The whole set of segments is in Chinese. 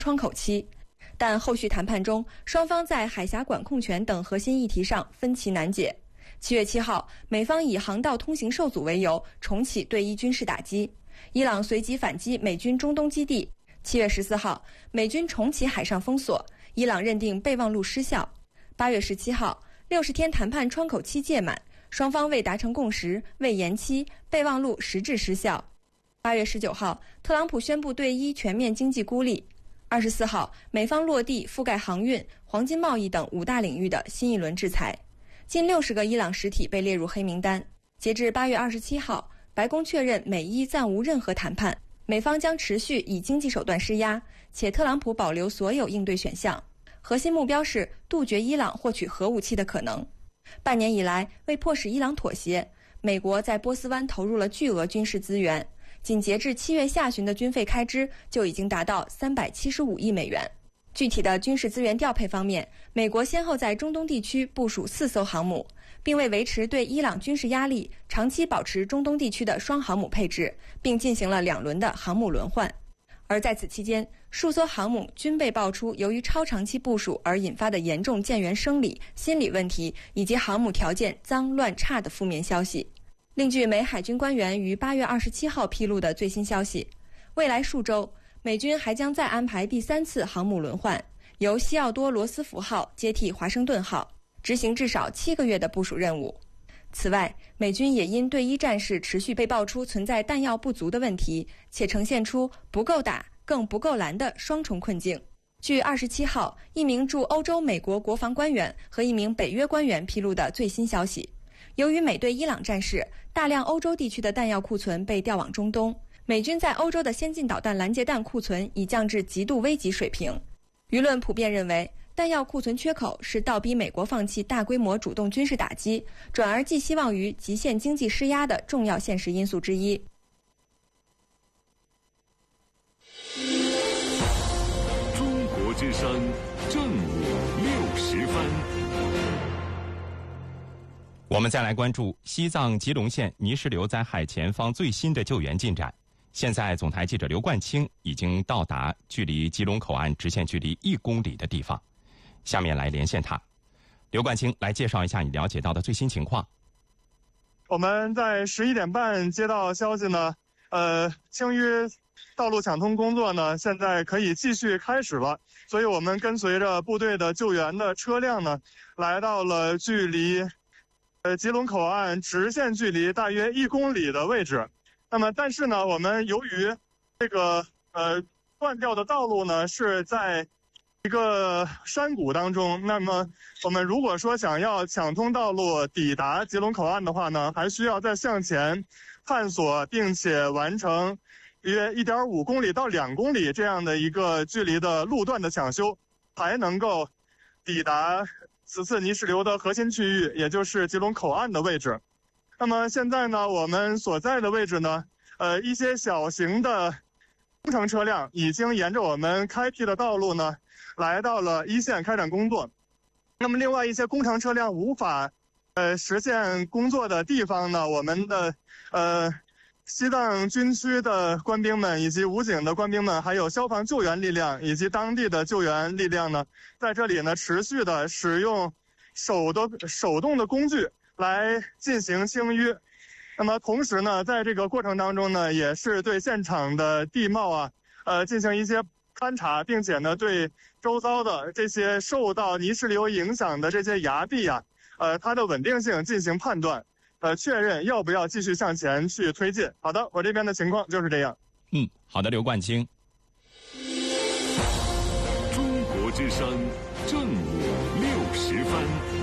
窗口期。但后续谈判中，双方在海峡管控权等核心议题上分歧难解。7月7号，美方以航道通行受阻为由，重启对伊军事打击。伊朗随即反击美军中东基地。7月14号，美军重启海上封锁，伊朗认定备忘录失效。8月17号，60天谈判窗口期届满，双方未达成共识，未延期，备忘录实质失效。8月19号，特朗普宣布对伊全面经济孤立。24号，美方落地覆盖航运、黄金贸易等5大领域的新一轮制裁，近60个伊朗实体被列入黑名单。截至8月27号，白宫确认美伊暂无任何谈判，美方将持续以经济手段施压，且特朗普保留所有应对选项，核心目标是杜绝伊朗获取核武器的可能。半年以来，为迫使伊朗妥协，美国在波斯湾投入了巨额军事资源，仅截至7月下旬的军费开支就已经达到375亿美元。具体的军事资源调配方面，美国先后在中东地区部署4艘航母，并为维持对伊朗军事压力，长期保持中东地区的双航母配置，并进行了2轮的航母轮换。而在此期间，数艘航母均被爆出由于超长期部署而引发的严重舰员生理、心理问题，以及航母条件脏乱差的负面消息。另据美海军官员于8月27号披露的最新消息，未来数周，美军还将再安排第3次航母轮换，由西奥多·罗斯福号接替华盛顿号，执行至少7个月的部署任务。此外，美军也因对伊战事持续被爆出存在弹药不足的问题，且呈现出不够打更不够拦的双重困境。据27号一名驻欧洲美国国防官员和一名北约官员披露的最新消息，由于美对伊朗战事，大量欧洲地区的弹药库存被调往中东，美军在欧洲的先进导弹拦截弹库存已降至极度危急水平。舆论普遍认为，弹药库存缺口是倒逼美国放弃大规模主动军事打击，转而寄希望于极限经济施压的重要现实因素之一。 中国之声正午60分。 我们再来关注西藏吉隆县泥石流灾害前方最新的救援进展。现在总台记者刘冠清已经到达距离吉隆口岸直线距离1公里的地方，下面来连线他。刘冠清，来介绍一下你了解到的最新情况。 我们在11点半接到消息呢，青淤道路抢通工作呢，现在可以继续开始了。所以我们跟随着部队的救援的车辆呢，来到了距离吉隆口岸直线距离大约1公里的位置。那么但是呢，我们由于这个断掉的道路呢是在一个山谷当中，那么我们如果说想要抢通道路抵达吉隆口岸的话呢，还需要再向前探索，并且完成约1.5公里到2公里这样的一个距离的路段的抢修，才能够抵达此次泥石流的核心区域，也就是吉隆口岸的位置。那么现在呢，我们所在的位置呢，一些小型的工程车辆已经沿着我们开辟的道路呢，来到了一线开展工作。那么另外一些工程车辆无法实现工作的地方呢，我们的西藏军区的官兵们以及武警的官兵们，还有消防救援力量以及当地的救援力量呢，在这里呢持续的使用手动的工具来进行清淤。那么同时呢，在这个过程当中呢，也是对现场的地貌进行一些勘察，并且呢对周遭的这些受到泥石流影响的这些崖壁它的稳定性进行判断，确认要不要继续向前去推进。好的，我这边的情况就是这样。 好的，刘冠清。 中国之声正午60分。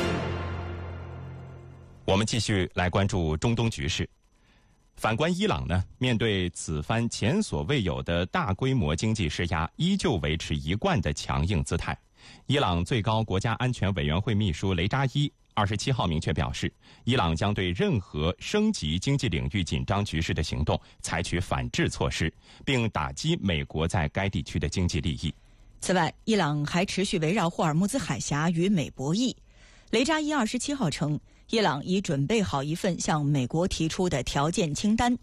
我们继续来关注中东局势。反观伊朗呢，面对此番前所未有的大规模经济施压，依旧维持一贯的强硬姿态。伊朗最高国家安全委员会秘书雷扎伊27号明确表示，伊朗将对任何升级经济领域紧张局势的行动采取反制措施，并打击美国在该地区的经济利益。 此外，伊朗还持续围绕霍尔木兹海峡与美博弈。雷扎伊27号称，伊朗已准备好一份向美国提出的条件清单，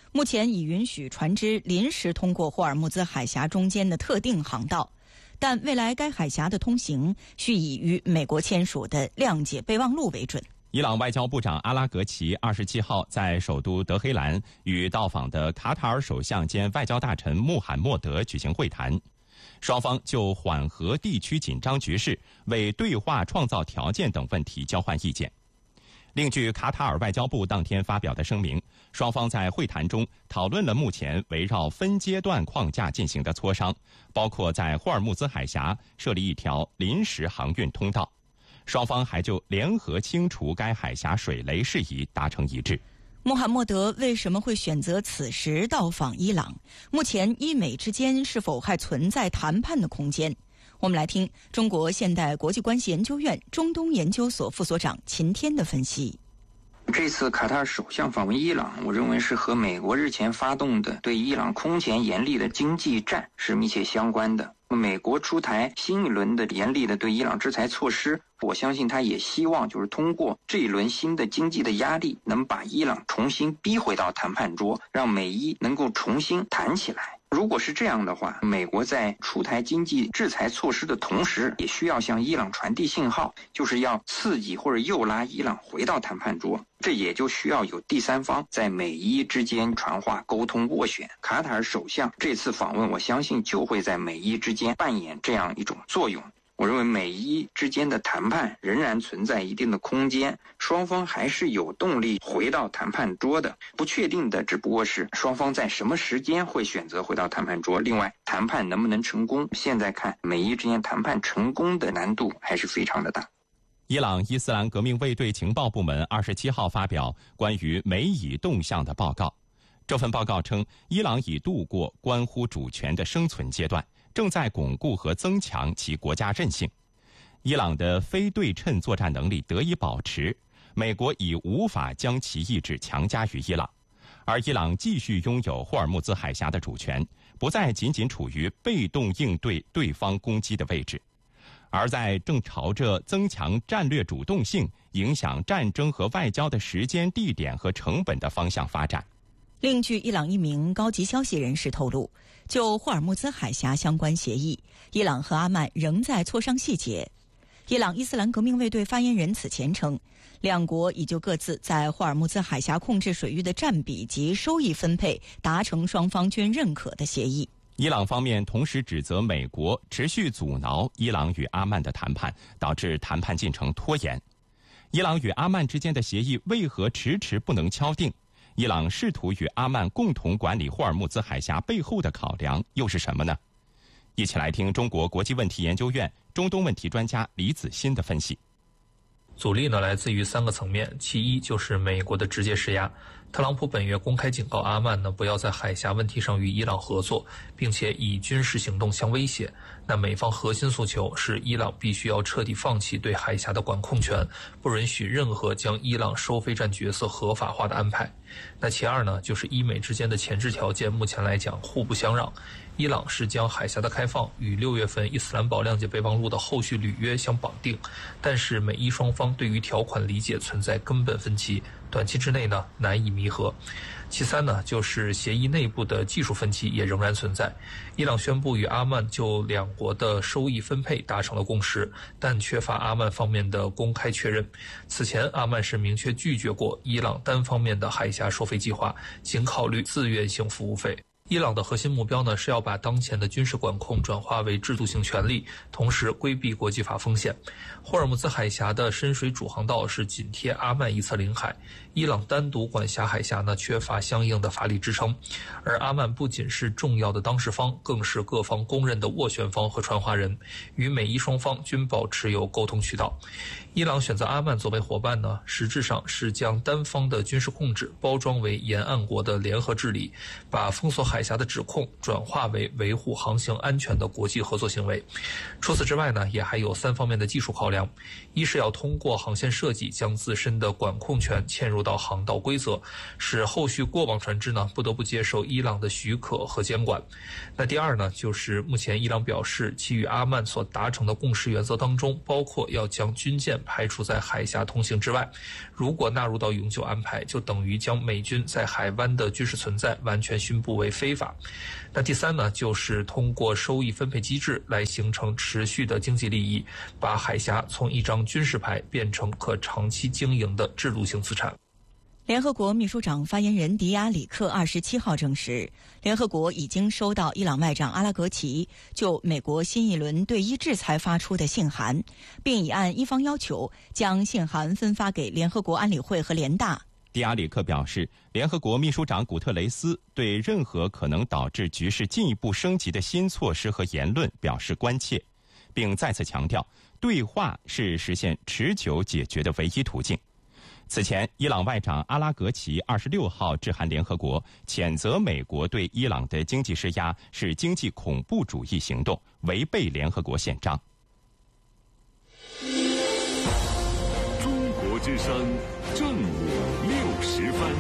目前已允许船只临时通过霍尔木兹海峡中间的特定航道，但未来该海峡的通行需以与美国签署的谅解备忘录为准。 伊朗外交部长阿拉格齐27号在首都德黑兰与到访的卡塔尔首相兼外交大臣穆罕默德举行会谈，双方就缓和地区紧张局势、为对话创造条件等问题交换意见。另据卡塔尔外交部当天发表的声明，双方在会谈中讨论了目前围绕分阶段框架进行的磋商，包括在霍尔木兹海峡设立一条临时航运通道。双方还就联合清除该海峡水雷事宜达成一致。 穆罕默德为什么会选择此时到访伊朗？目前伊美之间是否还存在谈判的空间？我们来听中国现代国际关系研究院中东研究所副所长秦天的分析。 这次卡塔尔首相访问伊朗，我认为是和美国日前发动的对伊朗空前严厉的经济战是密切相关的。美国出台新一轮的严厉的对伊朗制裁措施，我相信他也希望就是通过这一轮新的经济的压力，能把伊朗重新逼回到谈判桌，让美伊能够重新谈起来。如果是这样的话，美国在出台经济制裁措施的同时，也需要向伊朗传递信号，就是要刺激或者诱拉伊朗回到谈判桌。这也就需要有第三方在美伊之间传话、沟通、斡旋。卡塔尔首相这次访问，我相信就会在美伊之间扮演这样一种作用。我认为美伊之间的谈判仍然存在一定的空间，双方还是有动力回到谈判桌的。不确定的只不过是双方在什么时间会选择回到谈判桌。另外，谈判能不能成功，现在看美伊之间谈判成功的难度还是非常的大。 伊朗伊斯兰革命卫队情报部门27号发表关于美以动向的报告。这份报告称，伊朗已度过关乎主权的生存阶段，正在巩固和增强其国家韧性。伊朗的非对称作战能力得以保持，美国已无法将其意志强加于伊朗，而伊朗继续拥有霍尔木兹海峡的主权，不再仅仅处于被动应对对方攻击的位置，而在正朝着增强战略主动性、影响战争和外交的时间、地点和成本的方向发展。 另据伊朗一名高级消息人士透露，就霍尔木兹海峡相关协议，伊朗和阿曼仍在磋商细节。伊朗伊斯兰革命卫队发言人此前称，两国已就各自在霍尔木兹海峡控制水域的占比及收益分配达成双方均认可的协议。 伊朗方面同时指责美国持续阻挠伊朗与阿曼的谈判，导致谈判进程拖延。伊朗与阿曼之间的协议为何迟迟不能敲定？伊朗试图与阿曼共同管理霍尔木兹海峡背后的考量又是什么呢？一起来听中国国际问题研究院中东问题专家李子欣的分析。 阻力呢来自于3个层面，其一就是美国的直接施压。特朗普本月公开警告阿曼呢，不要在海峡问题上与伊朗合作，并且以军事行动相威胁。那美方核心诉求是伊朗必须要彻底放弃对海峡的管控权，不允许任何将伊朗收费站角色合法化的安排。那其二呢，就是伊美之间的前置条件目前来讲互不相让。伊朗是将海峡的开放与6月份伊斯兰堡谅解备忘录的后续履约相绑定，但是美伊双方对于条款理解存在根本分歧，短期之内呢难以弥合。其三呢，就是协议内部的技术分歧也仍然存在。伊朗宣布与阿曼就两国的收益分配达成了共识，但缺乏阿曼方面的公开确认。此前阿曼是明确拒绝过伊朗单方面的海峡收费计划，仅考虑自愿性服务费。伊朗的核心目标呢，是要把当前的军事管控转化为制度性权利，同时规避国际法风险。霍尔木兹海峡的深水主航道是紧贴阿曼一侧领海，伊朗单独管辖海峡呢，缺乏相应的法理支撑。而阿曼不仅是重要的当事方，更是各方公认的斡旋方和传话人，与美伊双方均保持有沟通渠道。伊朗选择阿曼作为伙伴呢，实质上是将单方的军事控制包装为沿岸国的联合治理，把封锁海海峡的指控转化为维护航行安全的国际合作行为。除此之外呢，也还有3方面的技术考量：一是要通过航线设计将自身的管控权嵌入到航道规则，使后续过往船只呢不得不接受伊朗的许可和监管。那第二呢，就是目前伊朗表示其与阿曼所达成的共识原则当中，包括要将军舰排除在海峡通行之外。如果纳入到永久安排，就等于将美军在海湾的军事存在完全宣布为非法。那第三呢，就是通过收益分配机制来形成持续的经济利益，把海峡从一张军事牌变成可长期经营的制度性资产。 联合国秘书长发言人迪亚里克27号证实，联合国已经收到伊朗外长阿拉格齐就美国新一轮对伊制裁发出的信函，并已按伊方要求将信函分发给联合国安理会和联大。 迪亚里克表示，联合国秘书长古特雷斯对任何可能导致局势进一步升级的新措施和言论表示关切，并再次强调，对话是实现持久解决的唯一途径。此前，伊朗外长阿拉格齐26号致函联合国，谴责美国对伊朗的经济施压是经济恐怖主义行动，违背联合国宪章。 中国之声正午60分。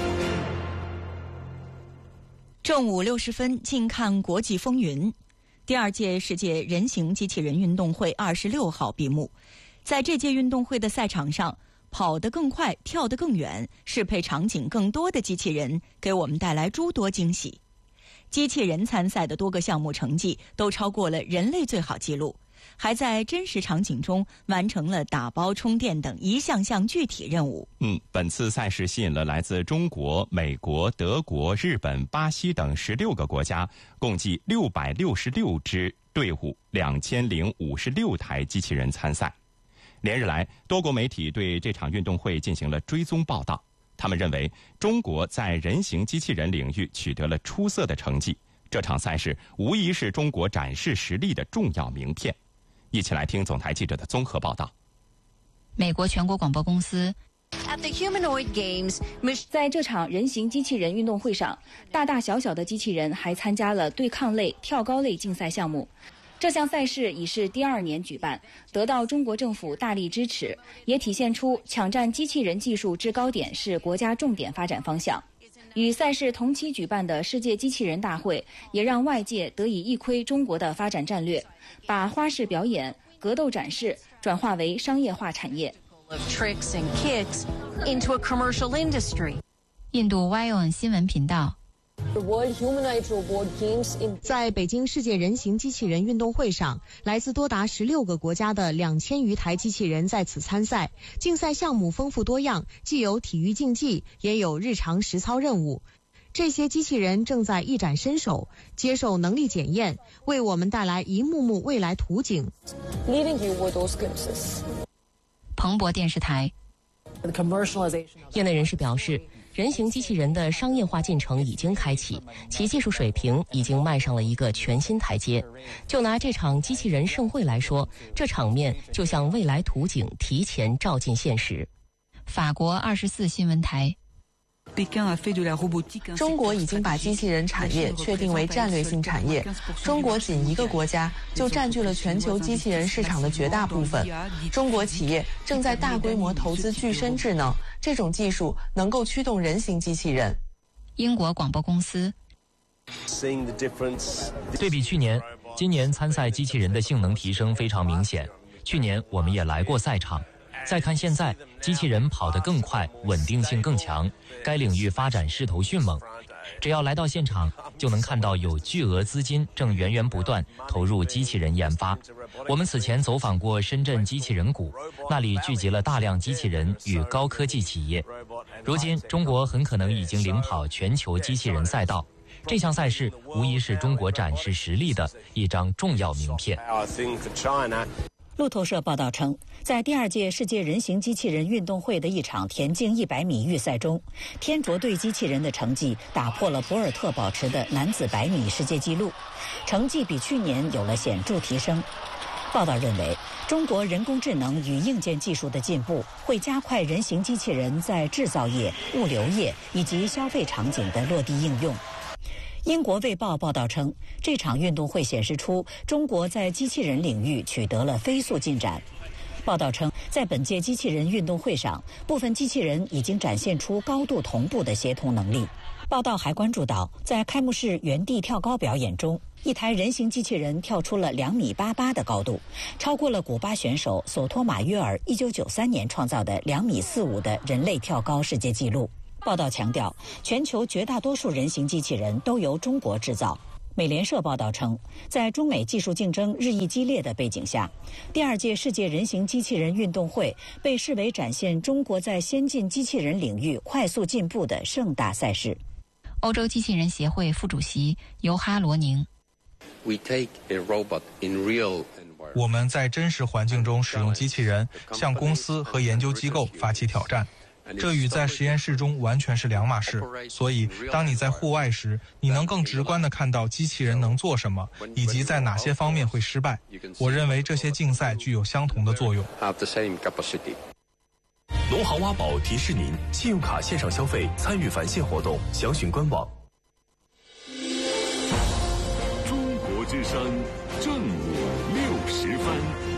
正午60分，近看国际风云。第2届世界人形机器人运动会26号闭幕，在这届运动会的赛场上，跑得更快，跳得更远，适配场景更多的机器人给我们带来诸多惊喜。机器人参赛的多个项目成绩都超过了人类最好纪录，还在真实场景中完成了打包充电等一项项具体任务。 本次赛事吸引了来自中国、美国、德国、日本、巴西等16个国家，共计666支队伍，2056台机器人参赛。连日来，多国媒体对这场运动会进行了追踪报道。他们认为，中国在人形机器人领域取得了出色的成绩。这场赛事无疑是中国展示实力的重要名片。一起来听总台记者的综合报道。 美国全国广播公司。 在这场人形机器人运动会上，大大小小的机器人还参加了对抗类、跳高类竞赛项目。这项赛事已是第2年举办，得到中国政府大力支持，也体现出抢占机器人技术制高点是国家重点发展方向。与赛事同期举办的世界机器人大会，也让外界得以一窥中国的发展战略，把花式表演、格斗展示转化为商业化产业。 印度 YON 新闻频道。 在北京世界人形机器人运动会上，来自多达16个国家的2000余台机器人在此参赛。竞赛项目丰富多样，既有体育竞技，也有日常实操任务。这些机器人正在一展身手，接受能力检验，为我们带来一幕幕未来图景。 彭博电视台。 业内人士表示，人形机器人的商业化进程已经开启，其技术水平已经迈上了一个全新台阶。就拿这场机器人盛会来说，这场面就像未来图景提前照进现实。 法国24新闻台。 中国已经把机器人产业确定为战略性产业，中国仅一个国家就占据了全球机器人市场的绝大部分。中国企业正在大规模投资具身智能，这种技术能够驱动人形机器人。 英国广播公司。 对比去年，今年参赛机器人的性能提升非常明显。去年我们也来过赛场，再看现在，机器人跑得更快，稳定性更强，该领域发展势头迅猛。只要来到现场，就能看到有巨额资金正源源不断投入机器人研发。我们此前走访过深圳机器人谷，那里聚集了大量机器人与高科技企业。如今，中国很可能已经领跑全球机器人赛道。这项赛事无疑是中国展示实力的一张重要名片。 路透社报道称，在第2届世界人形机器人运动会的一场田径100米预赛中，天卓队机器人的成绩打破了博尔特保持的男子100米世界纪录，成绩比去年有了显著提升。报道认为，中国人工智能与硬件技术的进步会加快人形机器人在制造业、物流业以及消费场景的落地应用。 英国《卫报》报道称，这场运动会显示出中国在机器人领域取得了飞速进展。报道称，在本届机器人运动会上，部分机器人已经展现出高度同步的协同能力。报道还关注到，在开幕式原地跳高表演中，一台人形机器人跳出了2.88米的高度，超过了古巴选手索托马约尔1993年创造的2.45米的人类跳高世界纪录。报道强调，全球绝大多数人形机器人都由中国制造。美联社报道称，在中美技术竞争日益激烈的背景下，第2届世界人形机器人运动会被视为展现中国在先进机器人领域快速进步的盛大赛事。 欧洲机器人协会副主席尤哈罗宁， 我们在真实环境中使用机器人，向公司和研究机构发起挑战。这与在实验室中完全是两码事，所以当你在户外时，你能更直观地看到机器人能做什么，以及在哪些方面会失败。我认为这些竞赛具有相同的作用。 农行挖宝提示您，信用卡线上消费参与返现活动，详询官网。 中国之声正午60分。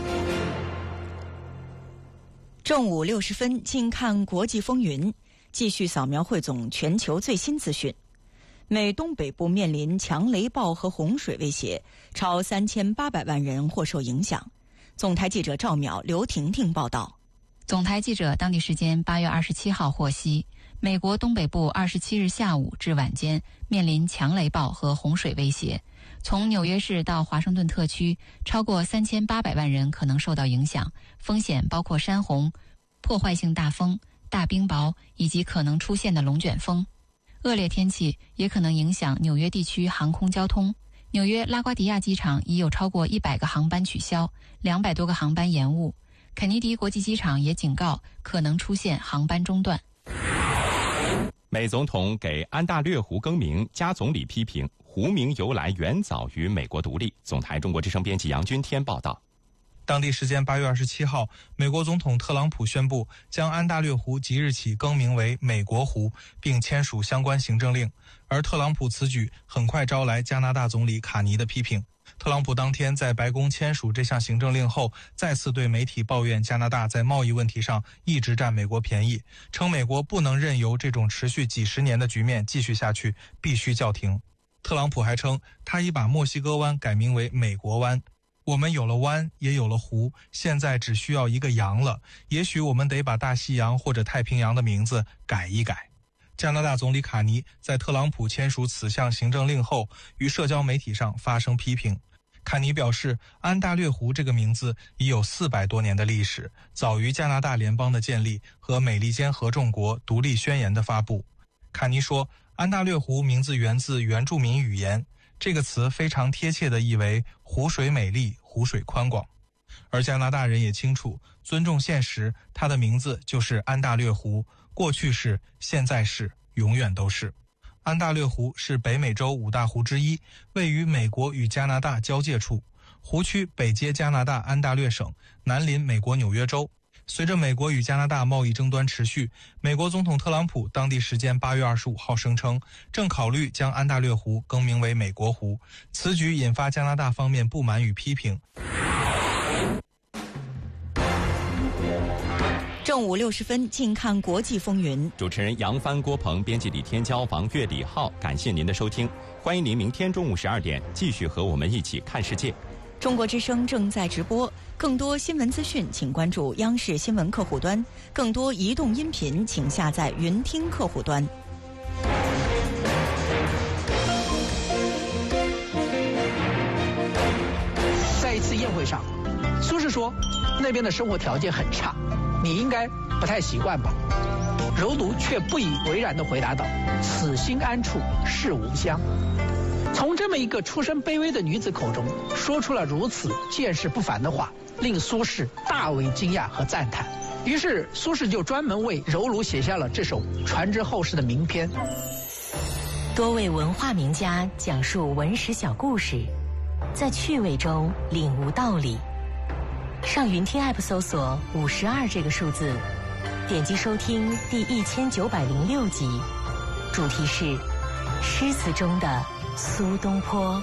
正午60分，请看国际风云，继续扫描汇总全球最新资讯。美东北部面临强雷暴和洪水威胁，超3800万人或受影响。总台记者赵淼、刘婷婷报道。 总台记者当地时间8月27号获悉，美国东北部27日下午至晚间面临强雷暴和洪水威胁，从纽约市到华盛顿特区，超过3800万人可能受到影响，风险包括山洪、破坏性大风、大冰雹以及可能出现的龙卷风。恶劣天气也可能影响纽约地区航空交通。纽约拉瓜迪亚机场已有超过100个航班取消，200多个航班延误。肯尼迪国际机场也警告可能出现航班中断。 美总统给安大略湖更名，加总理批评湖名由来远早于美国独立。总台中国之声编辑杨军天报道。 当地时间8月27号，美国总统特朗普宣布将安大略湖即日起更名为美国湖，并签署相关行政令。而特朗普此举很快招来加拿大总理卡尼的批评。特朗普当天在白宫签署这项行政令后，再次对媒体抱怨加拿大在贸易问题上一直占美国便宜，称美国不能任由这种持续几十年的局面继续下去，必须叫停。特朗普还称，他已把墨西哥湾改名为美国湾。我们有了湾，也有了湖，现在只需要一个洋了。也许我们得把大西洋或者太平洋的名字改一改。加拿大总理卡尼在特朗普签署此项行政令后，于社交媒体上发声批评。卡尼表示，安大略湖这个名字已有400多年的历史，早于加拿大联邦的建立和美利坚合众国独立宣言的发布。卡尼说，安大略湖名字源自原住民语言，这个词非常贴切地译为湖水美丽，湖水宽广。而加拿大人也清楚，尊重现实，它的名字就是安大略湖，过去是，现在是，永远都是。安大略湖是北美洲5大湖之一，位于美国与加拿大交界处。湖区北接加拿大安大略省，南临美国纽约州。随着美国与加拿大贸易争端持续，美国总统特朗普当地时间8月25号声称，正考虑将安大略湖更名为美国湖。此举引发加拿大方面不满与批评。 正午60分，近看国际风云。 主持人杨帆、郭鹏，编辑李天骄、王月、李浩。感谢您的收听，欢迎您明天中午12点继续和我们一起看世界。 中国之声正在直播，更多新闻资讯请关注央视新闻客户端，更多移动音频请下载云听客户端。 在一次宴会上，苏轼说，那边的生活条件很差，你应该不太习惯吧？柔奴却不以为然地回答道，此心安处是吾乡。从这么一个出身卑微的女子口中说出了如此见识不凡的话，令苏轼大为惊讶和赞叹。于是苏轼就专门为柔奴写下了这首传之后世的名篇。 多位文化名家讲述文史小故事，在趣味中领悟道理。上云听 App 搜索52这个数字，点击收听第1906集，主题是诗词中的苏东坡。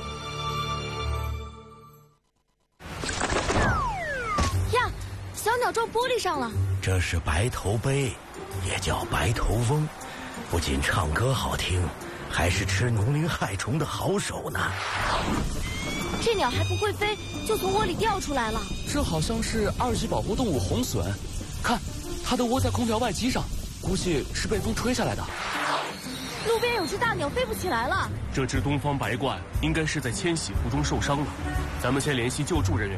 呀，小鸟撞玻璃上了。 这是白头鹎，也叫白头翁，不仅唱歌好听，还是吃农林害虫的好手呢。 这鸟还不会飞，就从窝里掉出来了。 这好像是2级保护动物红隼，看，它的窝在空调外机上，估计是被风吹下来的。 路边有只大鸟飞不起来了。 这只东方白鹳应该是在迁徙途中受伤了，咱们先联系救助人员。